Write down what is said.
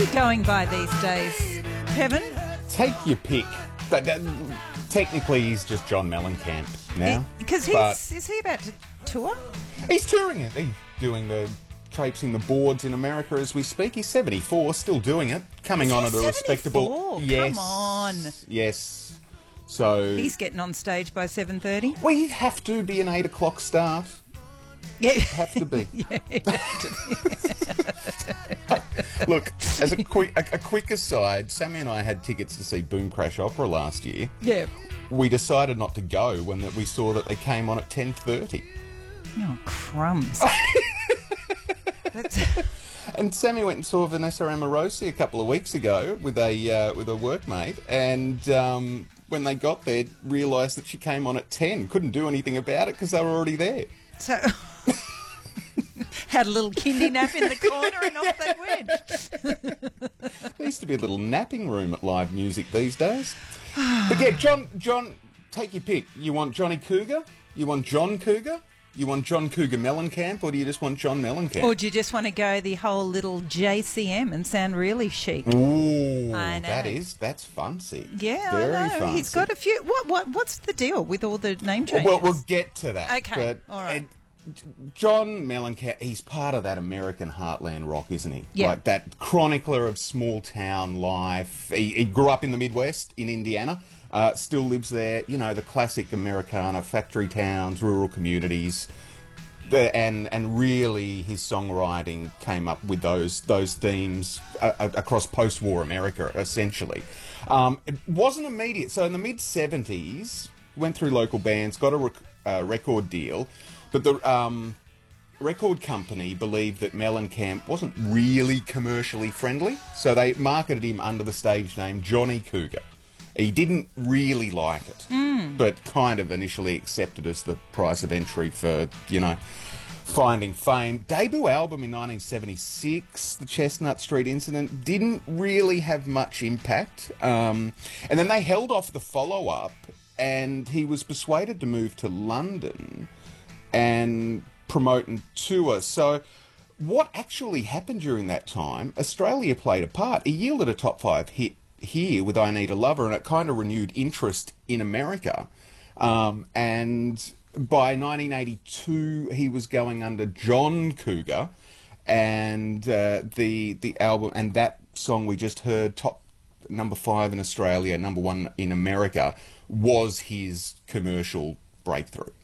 he going by these days, Kevin? Take your pick. Technically, he's just John Mellencamp now. Because is he about to tour? He's touring it. He's doing the traipsing the boards in America as we speak. He's 74, still doing it. Coming on at a respectable. Yes. Come on. Yes. So he's getting on stage by 7:30. We have to be an 8 o'clock start. Yeah, have to be. Yeah, Look, as a quick aside, Sammy and I had tickets to see Boom Crash Opera last year. Yeah. We decided not to go when we saw that they came on at 10:30. Oh, crumbs. And Sammy went and saw Vanessa Amorosi a couple of weeks ago with a workmate, and when they got there, realised that she came on at 10. Couldn't do anything about it because they were already there. So had a little kindy nap in the corner and off they went. There used to be a little napping room at live music these days. But yeah, John, take your pick. You want Johnny Cougar? You want John Cougar? You want John Cougar Mellencamp, or do you just want John Mellencamp? Or do you just want to go the whole little JCM and sound really chic? Ooh, I know. That's fancy. Yeah, very I know. Fancy. He's got a few. What's the deal with all the name changes? Well, we'll get to that. Okay, but, all right. John Mellencamp, he's part of that American heartland rock, isn't he? Yeah. Like that chronicler of small town life. He grew up in the Midwest, in Indiana. Still lives there. You know, the classic Americana, factory towns, rural communities. And really his songwriting came up with those themes across post-war America, essentially. It wasn't immediate. So in the mid-70s, went through local bands, got a record deal, but the record company believed that Mellencamp wasn't really commercially friendly, so they marketed him under the stage name Johnny Cougar. He didn't really like it, but kind of initially accepted as the price of entry for, finding fame. Debut album in 1976, The Chestnut Street Incident, didn't really have much impact. And then they held off the follow-up, and he was persuaded to move to London and promote and tour. So what actually happened during that time, Australia played a part. He yielded a top 5 hit here with I Need a Lover, and it kind of renewed interest in America. And by 1982, he was going under John Cougar, and the album and that song we just heard, top number 5 in Australia, number 1 in America, was his commercial breakthrough.